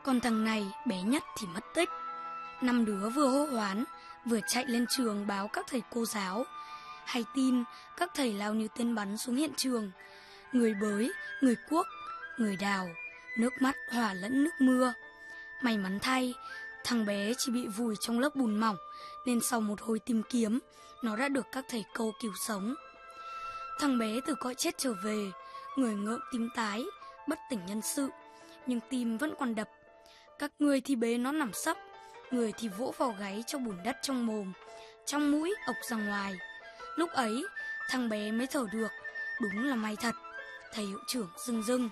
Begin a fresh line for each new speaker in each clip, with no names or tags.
Còn thằng này bé nhất thì mất tích. 5 đứa vừa hô hoán, vừa chạy lên trường báo các thầy cô giáo. Hay tin, các thầy lao như tên bắn xuống hiện trường. Người bới, người cuốc, người đào, nước mắt hòa lẫn nước mưa. May mắn thay, thằng bé chỉ bị vùi trong lớp bùn mỏng, nên sau một hồi tìm kiếm, nó đã được các thầy cô cứu sống. Thằng bé từ cõi chết trở về, người ngợm tím tái, bất tỉnh nhân sự, nhưng tim vẫn còn đập. Các người thì bế nó nằm sấp, người thì vỗ vào gáy cho bùn đất trong mồm, trong mũi ộc ra ngoài. Lúc ấy, thằng bé mới thở được, đúng là may thật, thầy hiệu trưởng rưng rưng.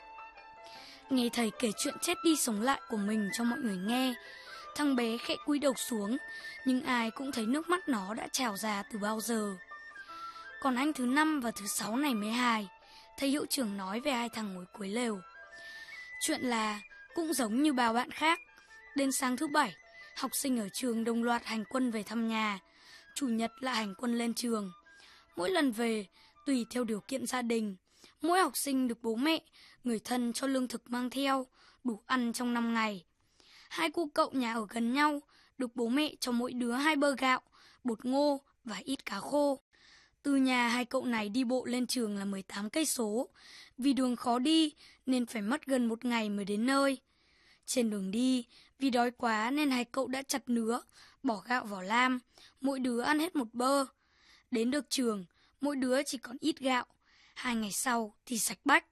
Nghe thầy kể chuyện chết đi sống lại của mình cho mọi người nghe, thằng bé khẽ cúi đầu xuống, nhưng ai cũng thấy nước mắt nó đã trào ra từ bao giờ. Còn anh thứ 5 và thứ 6 này mới hài, thầy hiệu trưởng nói về 2 thằng ngồi cuối lều. Chuyện là cũng giống như bao bạn khác, đến sáng thứ 7, học sinh ở trường đồng loạt hành quân về thăm nhà, chủ nhật lại hành quân lên trường. Mỗi lần về, tùy theo điều kiện gia đình, mỗi học sinh được bố mẹ, người thân cho lương thực mang theo, đủ ăn trong 5 ngày. 2 cô cậu nhà ở gần nhau, được bố mẹ cho mỗi đứa 2 bơ gạo, bột ngô và ít cá khô. Từ nhà 2 cậu này đi bộ lên trường là 18 cây số, vì đường khó đi nên phải mất gần 1 ngày mới đến nơi. Trên đường đi, vì đói quá nên 2 cậu đã chặt nứa, bỏ gạo vào lam, mỗi đứa ăn hết 1 bơ. Đến được trường, mỗi đứa chỉ còn ít gạo, 2 ngày sau thì sạch bách.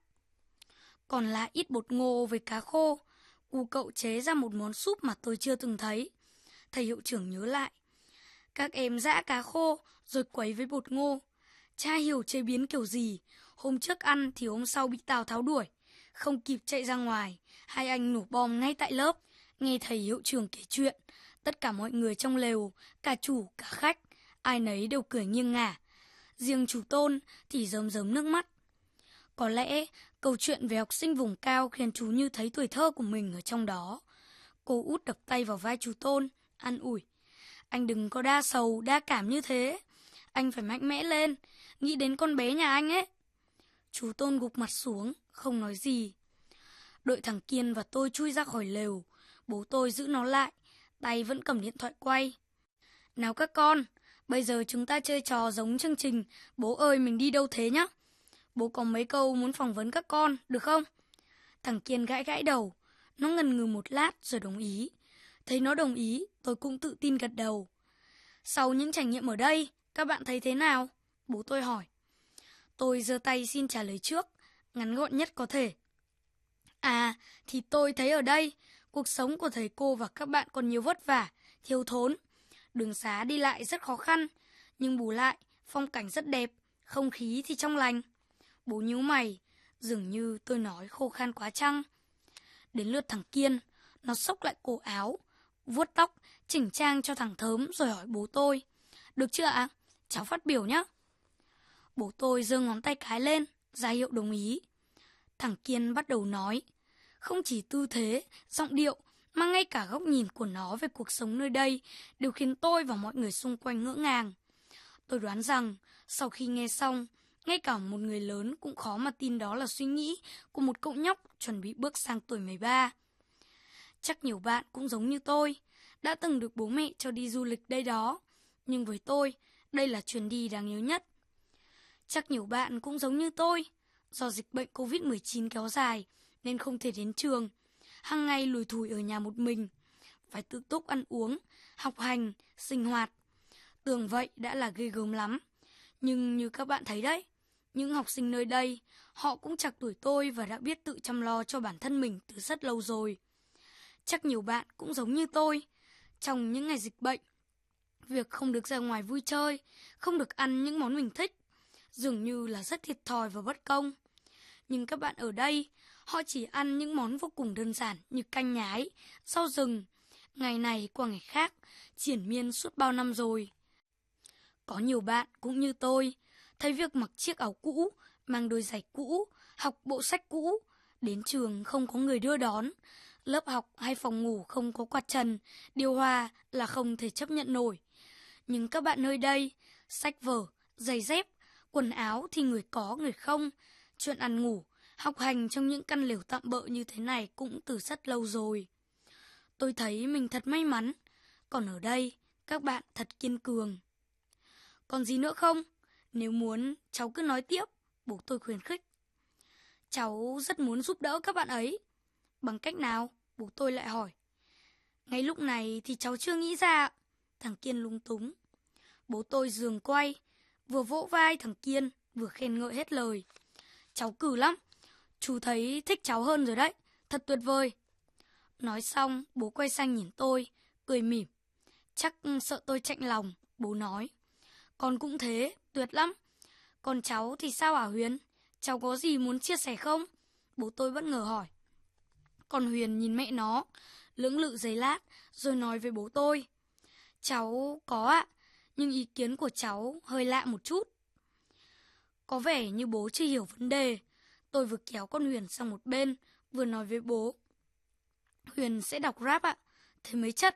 Còn lại ít bột ngô với cá khô, cu cậu chế ra một món súp mà tôi chưa từng thấy. Thầy hiệu trưởng nhớ lại. Các em giã cá khô rồi quấy với bột ngô. Chả hiểu chế biến kiểu gì, hôm trước ăn thì hôm sau bị Tào Tháo đuổi. Không kịp chạy ra ngoài, 2 anh nổ bom ngay tại lớp. Nghe thầy hiệu trưởng kể chuyện, tất cả mọi người trong lều, cả chủ, cả khách, ai nấy đều cười nghiêng ngả. Riêng chú Tôn thì rơm rớm nước mắt. Có lẽ câu chuyện về học sinh vùng cao khiến chú Như thấy tuổi thơ của mình ở trong đó. Cô út đập tay vào vai chú Tôn, an ủi. Anh đừng có đa sầu, đa cảm như thế. Anh phải mạnh mẽ lên, nghĩ đến con bé nhà anh ấy. Chú Tôn gục mặt xuống, không nói gì. Đợi thằng Kiên và tôi chui ra khỏi lều, bố tôi giữ nó lại, tay vẫn cầm điện thoại quay. Nào các con, bây giờ chúng ta chơi trò giống chương trình Bố ơi mình đi đâu thế nhá. Bố có mấy câu muốn phỏng vấn các con, được không? Thằng Kiên gãi gãi đầu, nó ngần ngừ một lát rồi đồng ý. Thấy nó đồng ý, tôi cũng tự tin gật đầu. Sau những trải nghiệm ở đây, các bạn thấy thế nào? Bố tôi hỏi. Tôi giơ tay xin trả lời trước, ngắn gọn nhất có thể. À, thì tôi thấy ở đây, cuộc sống của thầy cô và các bạn còn nhiều vất vả, thiếu thốn. Đường xá đi lại rất khó khăn, nhưng bù lại, phong cảnh rất đẹp, không khí thì trong lành. Bố nhíu mày, dường như tôi nói khô khan quá chăng. Đến lượt thằng Kiên, nó xốc lại cổ áo, vuốt tóc, chỉnh trang cho thằng Thớm rồi hỏi bố tôi. Được chưa ạ? Cháu phát biểu nhé. Bố tôi giơ ngón tay cái lên, ra hiệu đồng ý. Thằng Kiên bắt đầu nói. Không chỉ tư thế, giọng điệu, mà ngay cả góc nhìn của nó về cuộc sống nơi đây đều khiến tôi và mọi người xung quanh ngỡ ngàng. Tôi đoán rằng, sau khi nghe xong, ngay cả một người lớn cũng khó mà tin đó là suy nghĩ của một cậu nhóc chuẩn bị bước sang tuổi 13. Chắc nhiều bạn cũng giống như tôi, đã từng được bố mẹ cho đi du lịch đây đó. Nhưng với tôi, đây là chuyến đi đáng nhớ nhất. Chắc nhiều bạn cũng giống như tôi, do dịch bệnh Covid-19 kéo dài nên không thể đến trường. Hàng ngày lủi thủi ở nhà một mình, phải tự túc ăn uống, học hành, sinh hoạt. Tưởng vậy đã là ghê gớm lắm. Nhưng như các bạn thấy đấy, những học sinh nơi đây, họ cũng chạc tuổi tôi và đã biết tự chăm lo cho bản thân mình từ rất lâu rồi. Chắc nhiều bạn cũng giống như tôi. Trong những ngày dịch bệnh, việc không được ra ngoài vui chơi, không được ăn những món mình thích, dường như là rất thiệt thòi và bất công. Nhưng các bạn ở đây, họ chỉ ăn những món vô cùng đơn giản như canh nhái, rau rừng, ngày này qua ngày khác, triền miên suốt bao năm rồi. Có nhiều bạn cũng như tôi, thấy việc mặc chiếc áo cũ, mang đôi giày cũ, học bộ sách cũ, đến trường không có người đưa đón, lớp học hay phòng ngủ không có quạt trần, điều hòa là không thể chấp nhận nổi. Nhưng các bạn nơi đây, sách vở, giày dép, quần áo thì người có người không, chuyện ăn ngủ, học hành trong những căn lều tạm bợ như thế này cũng từ rất lâu rồi. Tôi thấy mình thật may mắn. Còn ở đây, các bạn thật kiên cường. Còn gì nữa không? Nếu muốn, cháu cứ nói tiếp, bố tôi khuyến khích. Cháu rất muốn giúp đỡ các bạn ấy. Bằng cách nào? Bố tôi lại hỏi. Ngay lúc này thì cháu chưa nghĩ ra. Thằng Kiên lúng túng. Bố tôi giường quay, vừa vỗ vai thằng Kiên, vừa khen ngợi hết lời. Cháu cừ lắm. Chú thấy thích cháu hơn rồi đấy. Thật tuyệt vời. Nói xong, bố quay sang nhìn tôi, cười mỉm. Chắc sợ tôi chạnh lòng, bố nói. Con cũng thế, tuyệt lắm. Còn cháu thì sao hả Huyền? Cháu có gì muốn chia sẻ không? Bố tôi bất ngờ hỏi. Còn Huyền nhìn mẹ nó, lưỡng lự giây lát, rồi nói với bố tôi. Cháu có ạ, nhưng ý kiến của cháu hơi lạ một chút. Có vẻ như bố chưa hiểu vấn đề. Tôi vừa kéo con Huyền sang một bên, vừa nói với bố. Huyền sẽ đọc rap ạ, thế mới chất.